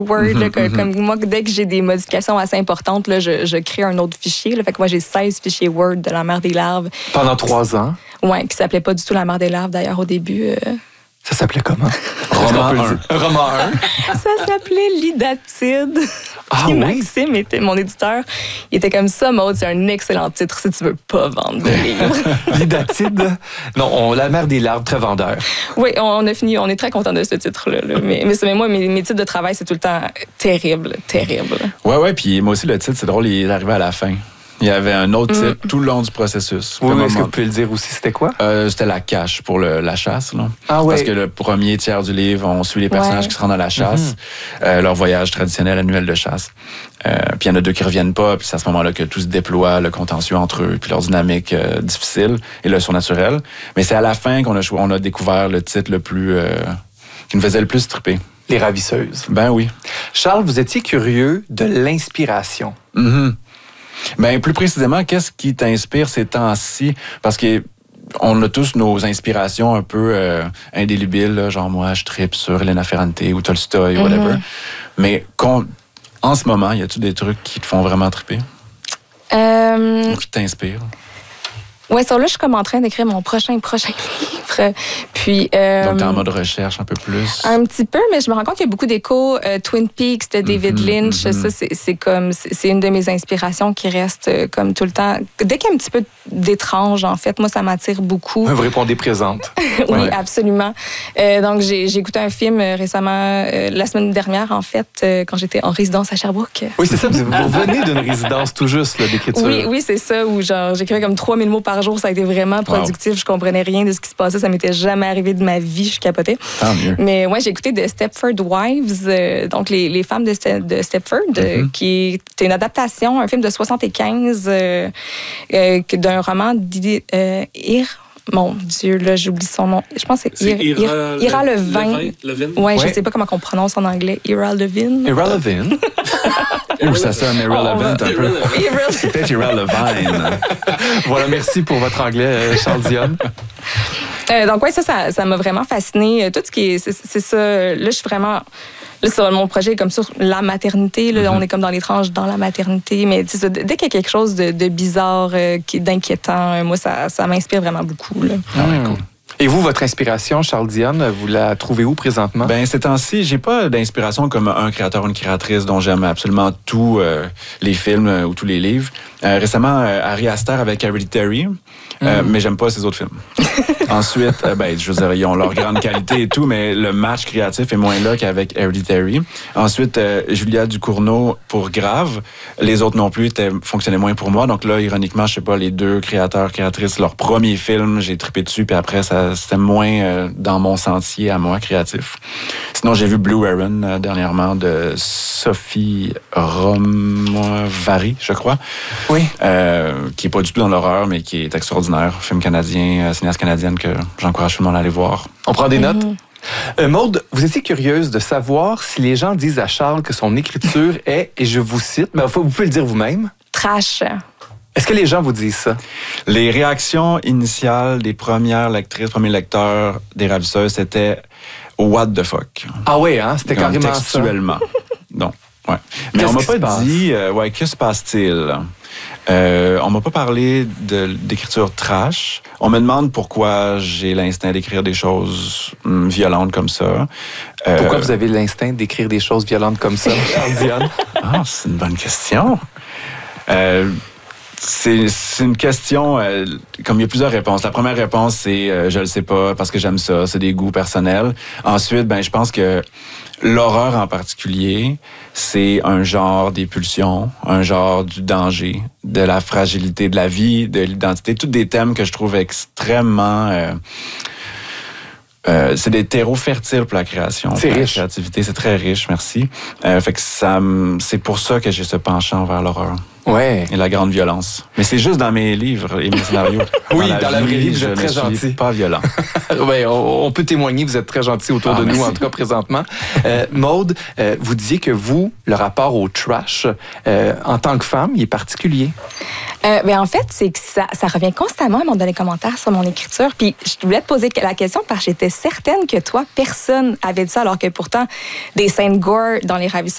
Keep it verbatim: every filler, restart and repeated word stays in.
Word, Mm-hmm, là, que, mm-hmm. comme moi, dès que j'ai des modifications assez importantes, là, je, je crée un autre fichier. Là, fait que moi, j'ai seize fichiers Word de la mère des larves. Pendant trois ans? Oui, qui s'appelait pas du tout la mère des larves, d'ailleurs, au début. Euh... Ça s'appelait comment? Roman un. Roman un. Ça s'appelait Lidatide. Ah Puis oui? Maxime était mon éditeur. Il était comme ça, Maud, c'est un excellent titre si tu veux pas vendre de livres. Lidatide? Non, on, la mère des larves, très vendeur. Oui, on a fini, on est très content de ce titre-là. Là. Mais, mais, mais moi, mes, mes titres de travail, c'est tout le temps terrible, terrible. Ouais, ouais, puis moi aussi, le titre, c'est drôle, il est arrivé à la fin. Il y avait un autre titre mm. tout le long du processus. Oui, Comme est-ce que moment... vous pouvez le dire aussi, c'était quoi? Euh, c'était la cache pour le, la chasse. Là. Ah ouais. Parce que le premier tiers du livre, on suit les personnages ouais. qui se rendent à la chasse, mm-hmm. euh, leur voyage traditionnel annuel de chasse. Euh, puis il y en a deux qui reviennent pas, puis c'est à ce moment-là que tout se déploie, le contentieux entre eux, puis leur dynamique euh, difficile et le surnaturel. Mais c'est à la fin qu'on a, cho- on a découvert le titre le plus... Euh, qui nous faisait le plus triper. Les ravisseuses. Ben oui. Charles, vous étiez curieux de l'inspiration. Mm-hmm. Ben, plus précisément, qu'est-ce qui t'inspire ces temps-ci? Parce que on a tous nos inspirations un peu euh, indélébiles, là, genre moi, je tripe sur Elena Ferrante ou Tolstoy, mm-hmm. whatever. Mais en ce moment, y a-tu des trucs qui te font vraiment triper? Euh... Ou qui t'inspirent? Oui, ça là, je suis comme en train d'écrire mon prochain, prochain livre. Puis, euh, Donc, t'es en mode recherche un peu plus? Un petit peu, mais je me rends compte qu'il y a beaucoup d'échos. Euh, Twin Peaks de David mm-hmm, Lynch, mm-hmm. ça, c'est, c'est comme, c'est, c'est une de mes inspirations qui reste euh, comme tout le temps. Dès qu'il y a un petit peu d'étrange, en fait, moi, ça m'attire beaucoup. Vous répondez présente. Oui, ouais. absolument. Euh, donc, j'ai, j'ai écouté un film récemment, euh, la semaine dernière, en fait, euh, quand j'étais en résidence à Sherbrooke. Oui, c'est ça, vous revenez d'une résidence tout juste là, d'écriture. Oui, oui, c'est ça, où genre, j'écrivais comme trois mille mots par jour, ça a été vraiment productif. Wow. Je comprenais rien de ce qui se passait, ça m'était jamais arrivé de ma vie, je capotais. Tant mieux. Mais ouais, j'ai écouté The Stepford Wives, euh, donc les, les femmes de, Ste- de Stepford, mm-hmm. euh, qui est une adaptation, un film de soixante-quinze euh, euh, d'un roman d'Ir... Euh, Mon Dieu, là, j'oublie son nom. Je pense que c'est, c'est Ir, Ira, Ir, Ira Levin. Levin. Ouais, ouais, je sais pas comment on prononce en anglais. Ira Levin. Ira Levin. Ou ça sonne Ira Levin un peu. C'est peut-être Ira Levine. Voilà, merci pour votre anglais, Charles Dionne. Euh, donc, oui, ça, ça, ça m'a vraiment fasciné. Tout ce qui est. C'est, c'est ça. Là, je suis vraiment. Là, sur mon projet est comme sur la maternité. Là, mm-hmm. On est comme dans les tranches dans la maternité. Mais ça, dès qu'il y a quelque chose de, de bizarre, euh, d'inquiétant, euh, moi, ça, ça m'inspire vraiment beaucoup. Là. Ah ouais, cool. Et vous, votre inspiration, Charles Dionne, vous la trouvez où présentement? Ben, ces temps-ci, j'ai pas d'inspiration comme un créateur ou une créatrice dont j'aime absolument tous euh, les films euh, ou tous les livres. Euh, récemment, euh, Ari Aster avec Hereditary, euh, mm. mais j'aime pas ses autres films. Ensuite, euh, ben, je veux dire, ils ont leur grande qualité et tout, mais le match créatif est moins là qu'avec Hereditary. Ensuite, euh, Julia Ducournau pour Grave. Les autres non plus étaient, fonctionnaient moins pour moi. Donc là, ironiquement, je sais pas, les deux créateurs, créatrices, leur premier film, j'ai trippé dessus, puis après, ça, c'était moins euh, dans mon sentier à moi, créatif. Sinon, j'ai vu Blue Heron euh, dernièrement de Sophie Romovary, je crois. Oui. Euh, qui est pas du tout dans l'horreur, mais qui est extraordinaire. Film canadien, euh, cinéaste canadienne que j'encourage tout le monde à aller voir. On prend des notes? Mm-hmm. Euh, Maude, vous étiez curieuse de savoir si les gens disent à Charles que son écriture est, et je vous cite, mais vous pouvez le dire vous-même. Trash. Est-ce que les gens vous disent ça? Les réactions initiales des premières lectrices, premiers lecteurs des Ravisseuses, c'était « what the fuck ». Ah oui, hein? C'était comme carrément textuellement. Donc, ouais. Mais Qu'est-ce on m'a pas se dit, euh, ouais, que se passe-t-il? Euh, on m'a pas parlé de, d'écriture trash. On me demande pourquoi j'ai l'instinct d'écrire des choses hum, violentes comme ça. Euh, pourquoi vous avez l'instinct d'écrire des choses violentes comme ça, Charles Dionne? Ah, c'est une bonne question. Euh, c'est, c'est une question, euh, comme il y a plusieurs réponses. La première réponse, c'est euh, je le sais pas parce que j'aime ça, c'est des goûts personnels. Ensuite, ben je pense que l'horreur en particulier, c'est un genre des pulsions, un genre du danger, de la fragilité de la vie, de l'identité, tous des thèmes que je trouve extrêmement... Euh, euh, c'est des terreaux fertiles pour la création. C'est pour riche. La créativité, c'est très riche, merci. Euh, fait que ça, c'est pour ça que j'ai ce penchant vers l'horreur. Ouais. Et la grande violence. Mais c'est juste dans mes livres et mes scénarios. Oui, dans la, dans la vraie vie, vous êtes très je gentil. ne suis pas violent. Oui, on, on peut témoigner, vous êtes très gentil autour ah, de merci. nous, en tout cas présentement. Euh, Maude, euh, vous disiez que vous, le rapport au trash, euh, en tant que femme, il est particulier. Euh, ben en fait, c'est que ça, ça revient constamment dans les commentaires sur mon écriture. Puis je voulais te poser la question parce que j'étais certaine que toi, personne avait dit ça, alors que pourtant, des scènes gore dans Les Ravisseurs,